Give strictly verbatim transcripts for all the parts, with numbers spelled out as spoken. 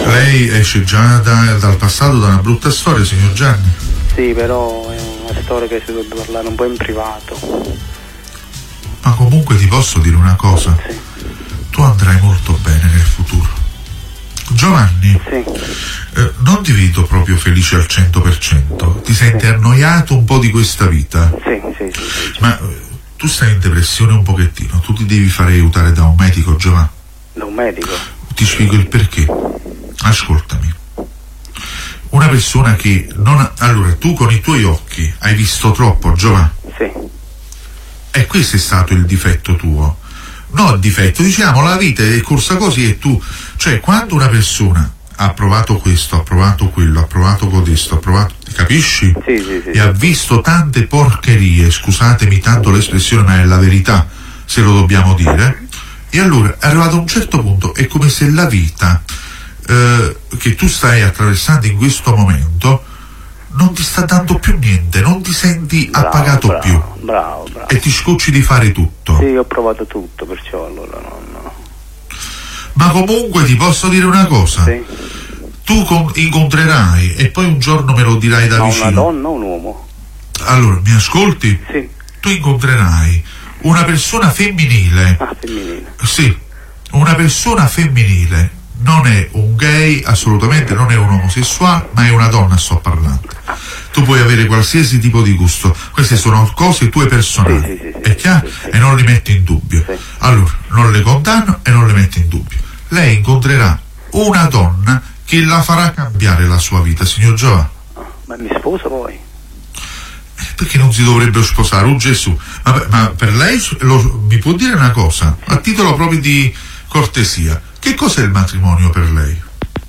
Lei esce già da, dal passato da una brutta storia, signor Gianni? Sì, però è una storia che si dovrebbe parlare un po' in privato. Ma comunque ti posso dire una cosa? Sì. Tu andrai molto bene nel futuro. Giovanni, sì. eh, non ti vedo proprio felice al cento per cento. Ti senti sì. annoiato un po' di questa vita? Sì, sì, sì. sì. Ma eh, tu stai in depressione un pochettino. Tu ti devi fare aiutare da un medico, Giovanni. Da un medico? Ti spiego il perché. Ascoltami. Una persona che non ha... Allora, tu con i tuoi occhi hai visto troppo, Giovanni. Sì. E questo è stato il difetto tuo. No, il difetto, diciamo, la vita è corsa così e tu... Cioè, quando una persona ha provato questo, ha provato quello, ha provato questo, ha provato... Capisci? Sì, sì, sì. E ha visto tante porcherie, scusatemi tanto l'espressione, ma è la verità, se lo dobbiamo dire. E allora, arrivato a un certo punto, è come se la vita eh, che tu stai attraversando in questo momento non ti sta dando più niente, non ti senti bravo, appagato bravo, più. Bravo, bravo. E ti scocci di fare tutto. Sì, ho provato tutto, perciò allora no, no. Ma comunque ti posso dire una cosa. Sì. Tu con- incontrerai, e poi un giorno me lo dirai da no, vicino. una donna o un uomo? Allora, mi ascolti? Sì. Tu incontrerai una persona femminile. Ah, femminile. Sì, una persona femminile. Non è un gay, assolutamente non è un omosessuale, ma è una donna, sto parlando. Tu puoi avere qualsiasi tipo di gusto, queste sono cose tue personali, sì, sì, sì, sì, è chiaro? Sì, sì, e non le metti in dubbio. Sì. Allora, non le condanno e non le metti in dubbio. Lei incontrerà una donna che la farà cambiare la sua vita, signor Giovanni. Ma mi sposa poi? Perché non si dovrebbe sposare? Oh Gesù, ma, ma per lei lo, mi può dire una cosa, a titolo proprio di cortesia, che cos'è il matrimonio per lei?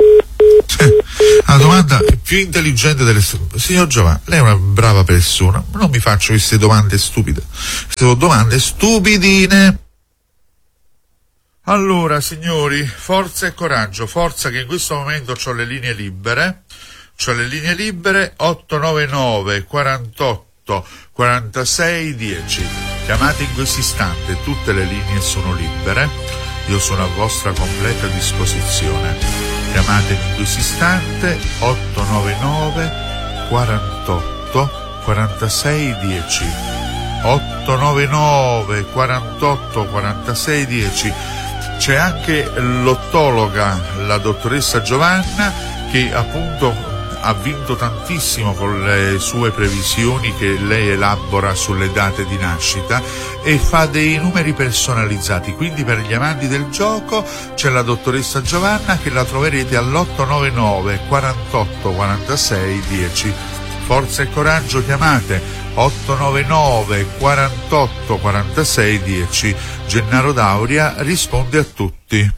La domanda più intelligente delle... Signor Giovanni, lei è una brava persona, non mi faccio queste domande stupide, sono domande stupidine. Allora signori, forza e coraggio, forza che in questo momento ho le linee libere, ho le linee libere otto nove nove quarantotto quarantasei dieci, chiamate in questo istante, tutte le linee sono libere, io sono a vostra completa disposizione, chiamate in questo istante otto nove nove quarantotto quarantasei dieci, otto nove nove quarantotto quarantasei dieci. C'è anche l'ottologa, la dottoressa Giovanna, che appunto ha vinto tantissimo con le sue previsioni che lei elabora sulle date di nascita e fa dei numeri personalizzati, quindi per gli amanti del gioco c'è la dottoressa Giovanna che la troverete all'otto nove nove quarantotto quarantasei dieci. Forza e coraggio, chiamate otto nove nove quarantotto quarantasei dieci. Gennaro Dauria risponde a tutti.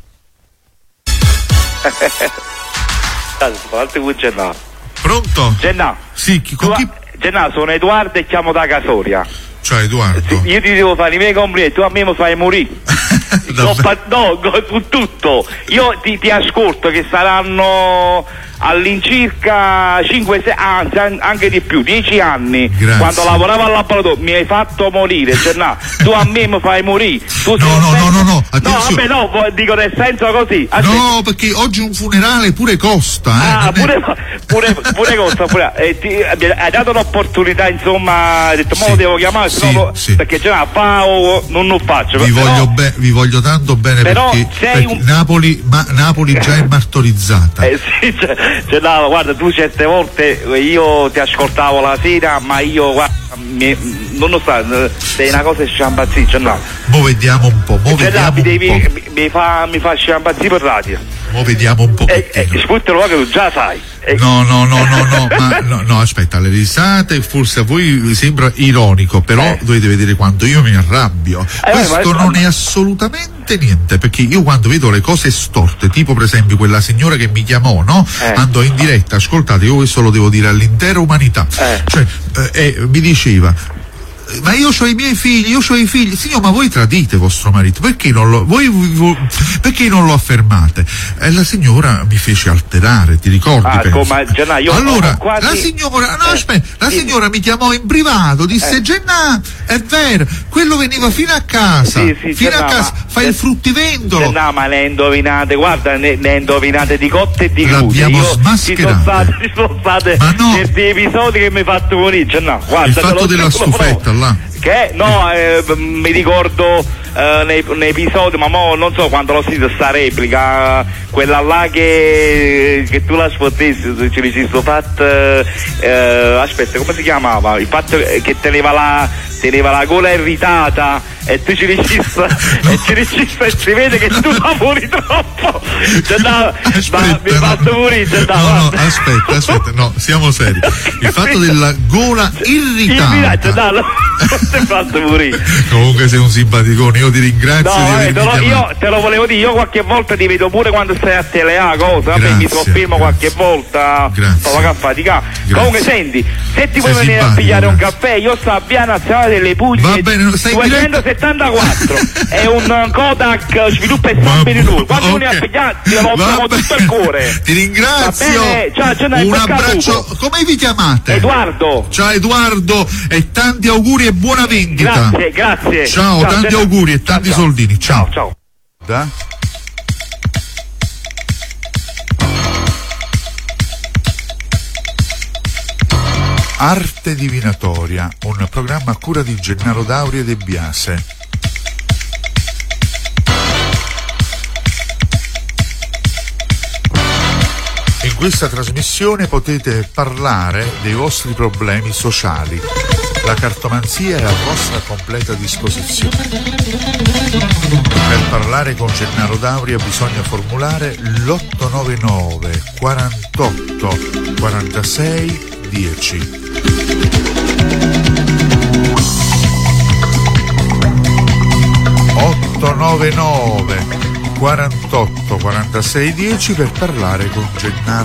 Pronto? Gennaro. Sì, chi, con chi... Gennaro, sono Edoardo e chiamo da Casoria. Ciao Edoardo. Io ti devo fare i miei complimenti, tu a me mi fai morire. No, no, su tutto. Io ti, ti ascolto che saranno all'incirca cinque sei, anzi anche di più, dieci anni. Grazie. Quando lavoravo al laboratorio mi hai fatto morire, cioè, no, tu a me mi fai morire. Tu no, no, no, no, no, no, vabbè, no, dico nel senso così. Aspetta. No, perché oggi un funerale pure costa, eh. Ah, pure, è... pure, pure costa, pure. Eh, ti, hai dato l'opportunità, insomma, hai detto, mo sì, devo chiamare, sì, no, sì. perché già no, fa o non lo faccio. Vi però, voglio, be- vi voglio tanto bene però perché, sei perché un... Napoli, ma, Napoli già è martorizzata. Eh sì, cioè, cioè, no, guarda, tu certe volte io ti ascoltavo la sera, ma io guarda, mi, non lo so, sei una cosa sciambazzì, cioè no. Mo vediamo un po', mo cioè, vediamo no, mi, devi, un po'. mi, mi fa mi fa sciambazzì per radio. Mo vediamo un po'. E eh, eh, sputtalo che tu già sai. Eh. No, no, no, no, no, ma no, no, aspetta, le risate forse a voi vi sembra ironico, però eh. dovete vedere quando io mi arrabbio. Eh, Questo ma, ma, non ma... è assolutamente niente, perché io quando vedo le cose storte, tipo per esempio quella signora che mi chiamò, no? Eh. Andò in diretta, ascoltate, io questo lo devo dire all'intera umanità. Eh. Cioè, eh, eh, mi diceva ma io ho i miei figli, io ho i figli. Signor, ma voi tradite vostro marito, perché non lo, voi, voi, perché non lo affermate? E la signora mi fece alterare, ti ricordi? Ah, come, Gennà, io allora, quasi... la signora, no, eh, aspetta, la sì. signora mi chiamò in privato, disse, eh. Gennà, è vero, quello veniva fino a casa, sì, sì, fino Gennà, a casa, ma... fa il fruttivendolo. No, ma le indovinate, guarda, ne, ne indovinate di cotte e di crude. L'abbiamo Io smascherate. Ci sono state, ci sono state ma no. certi episodi che mi hai fatto morire, no, guarda. Il fatto della stufetta, là. Che no, eh, mi ricordo eh, nei, nei episodi, ma mo non so quando l'ho sentita sta replica, quella là che, che tu la sfottessi, ci ricevo fatto, eh, aspetta, come si chiamava? Il fatto che teneva la, teneva la gola irritata e tu ci ricevo e ci ricevo e si vede che tu lavori troppo. Cioè, no, aspetta, ma mi hai fatto no, morire, cioè, no, no, no, aspetta, aspetta, no, siamo seri. Il fatto della gola irritata. Irritata, no, ti hai fatto morire. Comunque sei un simpaticone, io ti ringrazio. No, di vabbè, te lo, avermi io te lo volevo dire, io qualche volta ti vedo pure quando stai a Telea, cosa, vabbè, mi soffermo qualche volta, sto a fatica. Comunque senti, se ti vuoi venire a pigliare un caffè, io sto a via Nazionale delle Puglie. Va bene, sei duecentosettantaquattro è un Kodak sviluppo e stampi di lui. Quando vieni a pigliare ti lo tutto il cuore. Ti ringrazio. Ciao, ciao, un abbraccio. Come vi chiamate? Edoardo. Ciao Edoardo e tanti auguri e buona vendita. Grazie, grazie. Ciao, ciao tanti ciao, auguri e tanti ciao, soldini. Ciao. Ciao. Da? Arte divinatoria, un programma a cura di Gennaro Dauri e De Biase. In questa trasmissione potete parlare dei vostri problemi sociali. La cartomanzia è a vostra completa disposizione. Per parlare con Gennaro Dauria bisogna formulare l'otto nove nove quarantotto quarantasei dieci. otto nove nove quarantotto quarantasei dieci per parlare con Gennaro